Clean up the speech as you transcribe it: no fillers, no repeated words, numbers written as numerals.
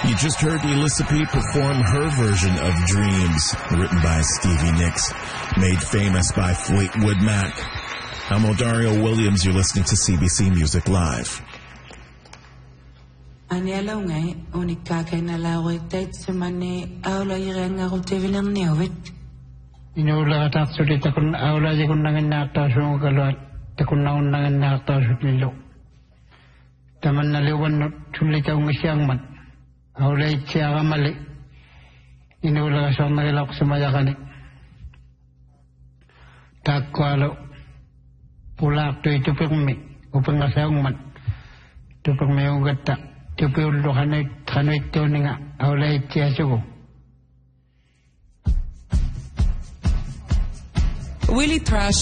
You just heard Elissa P perform her version of Dreams, written by Stevie Nicks, made famous by Fleetwood Mac. I'm Odario Williams. You're listening to CBC Music Live. Aulay siya mali inula sa mga sumayakani takwalo pulak to itu pengmi upang asang mat to pengmi ugata to peulo hanay to ninga aulay siya sugo Willie Thrash